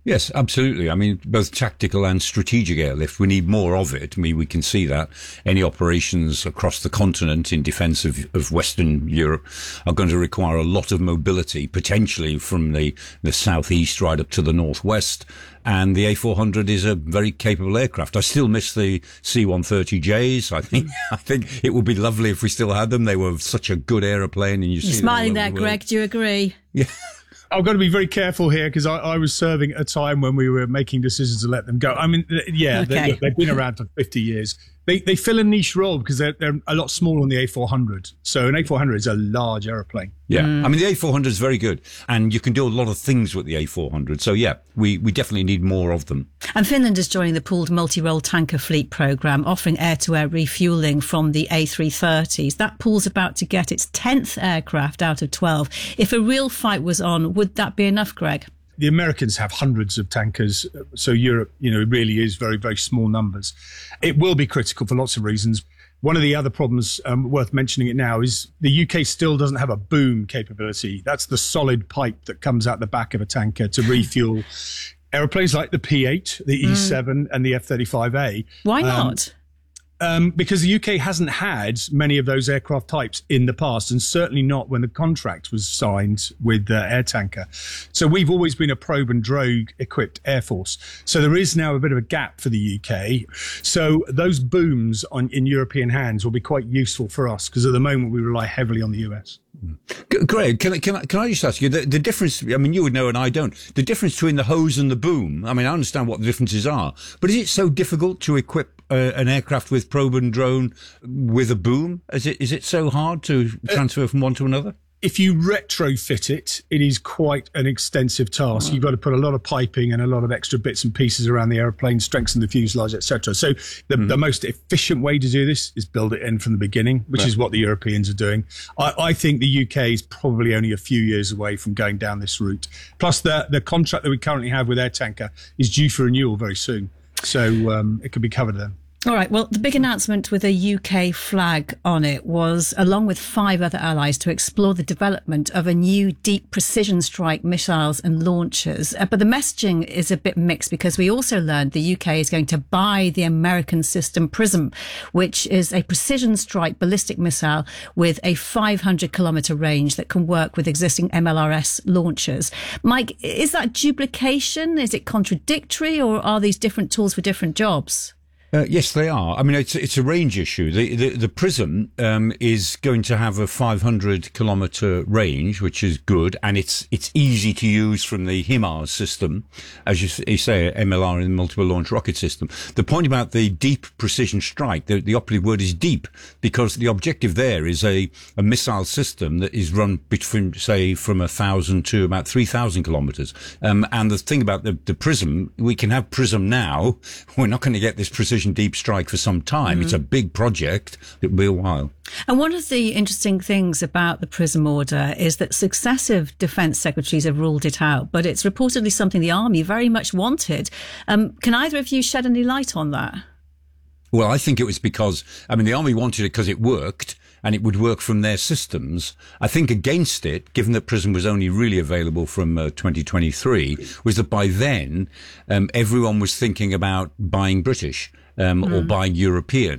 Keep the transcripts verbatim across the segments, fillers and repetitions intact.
Yes, absolutely. I mean, both tactical and strategic airlift, we need more of it. I mean, we can see that any operations across the continent in defence of, of Western Europe are going to require a lot of mobility, potentially from the, the southeast right up to the northwest. And the A four hundred is a very capable aircraft. I still miss the C one thirty Js. I think I think it would be lovely if we still had them. They were such a good aeroplane. And you You're see smiling them all there, over the world. Greg. Do you agree? Yeah. I've got to be very careful here because I, I was serving at a time when we were making decisions to let them go. I mean, yeah, Okay. they, they've been around for fifty years. They they fill a niche role because they're, they're a lot smaller than the A four hundred. So an A four hundred is a large aeroplane. Yeah. I mean, the A four hundred is very good and you can do a lot of things with the A four hundred. So, yeah, we, we definitely need more of them. And Finland is joining the pooled multi-role tanker fleet programme, offering air-to-air refuelling from the A three thirties. That pool's about to get its tenth aircraft out of twelve. If a real fight was on, would that be enough, Greg? The Americans have hundreds of tankers. So Europe, you know, really is very, very small numbers. It will be critical for lots of reasons. One of the other problems, um, worth mentioning it now, is the U K still doesn't have a boom capability. That's the solid pipe that comes out the back of a tanker to refuel aeroplanes like the P eight, the E seven, and the F thirty-five A. Why Um, not? Um, because the U K hasn't had many of those aircraft types in the past, and certainly not when the contract was signed with uh, Air Tanker. So we've always been a probe and drogue equipped air force. So there is now a bit of a gap for the U K. So those booms on in European hands will be quite useful for us because at the moment we rely heavily on the U S. G- Greg, can I, can I, can I just ask you, the, the difference, I mean, you would know and I don't, the difference between the hose and the boom, I mean, I understand what the differences are, but is it so difficult to equip uh, an aircraft with probe and drone with a boom? Is it, is it so hard to transfer from one to another? If you retrofit it, it is quite an extensive task. You've got to put a lot of piping and a lot of extra bits and pieces around the airplane, strengthen the fuselage, et cetera. So the, mm. the most efficient way to do this is build it in from the beginning, which right. is what the Europeans are doing. I, I think the U K is probably only a few years away from going down this route. Plus, the, the contract that we currently have with Air Tanker is due for renewal very soon. So um, it could be covered then. All right. Well, the big announcement with a U K flag on it was, along with five other allies, to explore the development of a new deep precision strike missiles and launchers. Uh, but the messaging is a bit mixed because we also learned the U K is going to buy the American system PrISM, which is a precision strike ballistic missile with a five hundred kilometre range that can work with existing M L R S launchers. Mike, is that duplication? Is it contradictory, or are these different tools for different jobs? Uh, yes, they are. I mean, it's it's a range issue. The the, the PrISM um, is going to have a five hundred kilometre range, which is good, and it's it's easy to use from the HIMARS system, as you, you say, M L R in multiple launch rocket system. The point about the deep precision strike, the, the operative word is deep, because the objective there is a, a missile system that is run between, say, from a thousand to about three thousand kilometres. Um, and the thing about the, the PrISM, we can have PrISM now. We're not going to get this precision deep strike for some time. Mm-hmm. It's a big project. It'll be a while. And one of the interesting things about the PrISM order is that successive defence secretaries have ruled it out, but it's reportedly something the Army very much wanted. Um, can either of you shed any light on that? Well, I think it was because, I mean, the Army wanted it because it worked and it would work from their systems. I think against it, given that PrISM was only really available from uh, twenty twenty-three, was that by then um, everyone was thinking about buying British um, mm. or buying European.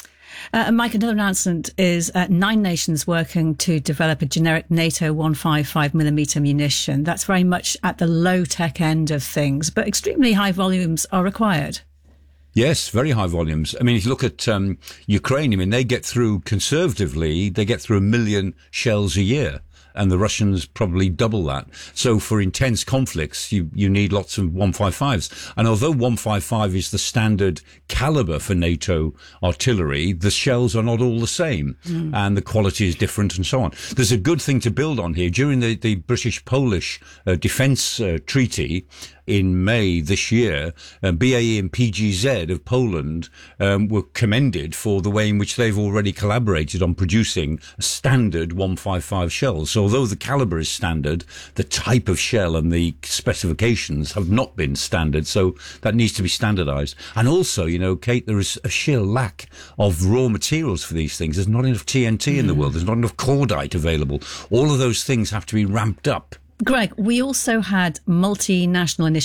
Uh, and Mike, another announcement is uh, nine nations working to develop a generic NATO one fifty-five millimetre munition. That's very much at the low-tech end of things, but extremely high volumes are required. Yes, very high volumes. I mean, if you look at um, Ukraine, I mean, they get through, conservatively, they get through a million shells a year. And the Russians probably double that. So for intense conflicts, you, you need lots of one fifty-fives. And although one fifty-five is the standard caliber for NATO artillery, the shells are not all the same. Mm. And the quality is different and so on. There's a good thing to build on here. During the, the British-Polish uh, defence uh, treaty in May this year, uh, B A E and P G Z of Poland um, were commended for the way in which they've already collaborated on producing a standard one fifty-five shells. So although the caliber is standard, the type of shell and the specifications have not been standard. So that needs to be standardized. And also, you know, Kate, there is a sheer lack of raw materials for these things. There's not enough T N T mm. in the world. There's not enough cordite available. All of those things have to be ramped up. Greg, we also had multinational initiatives